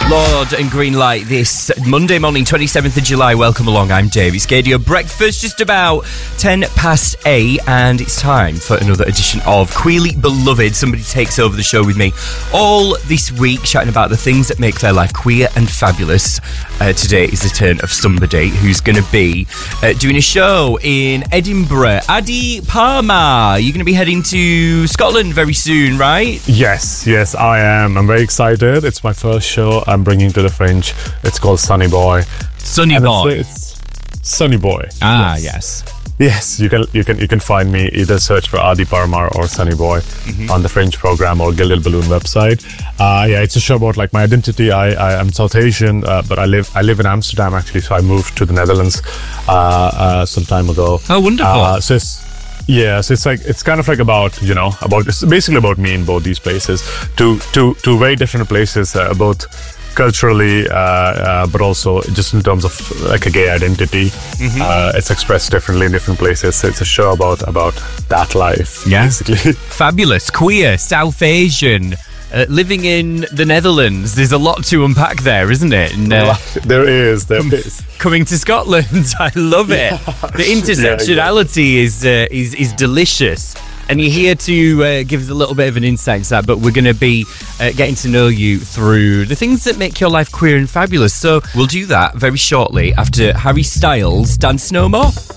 Lord and Greenlight this Monday morning, 27th of July. Welcome along, I'm Dave. It's Gadio Breakfast, just about 10 past 8, and it's time for another edition of Queerly Beloved. Somebody takes over the show with me all this week, chatting about the things that make their life queer and fabulous. Today is the turn of somebody who's going to be doing a show in Edinburgh. Adi Parma, you're going to be heading to Scotland very soon, right? Yes, I am. I'm very excited. It's my first show I'm bringing to the Fringe. It's called Sunny Boy. Sunny Boy. It's Sunny Boy. Yes. Yes, you can find me, either search for Adi Parmar or Sunny Boy on the Fringe program or Gilded Balloon website. It's a show about like my identity. I'm South Asian, but I live in Amsterdam actually. So I moved to the Netherlands some time ago. Oh, wonderful! So it's kind of like it's basically about me in both these places. Two very different places, both culturally, but also just in terms of like a gay identity. It's expressed differently in different places. It's a show about that life, basically. Fabulous, queer, South Asian, living in the Netherlands. There's a lot to unpack there, isn't it? And, there is. Coming to Scotland, I love it. The intersectionality is delicious. And you're here to give us a little bit of an insight into that, but we're going to be getting to know you through the things that make your life queer and fabulous. So we'll do that very shortly after Harry Styles' Dance No More.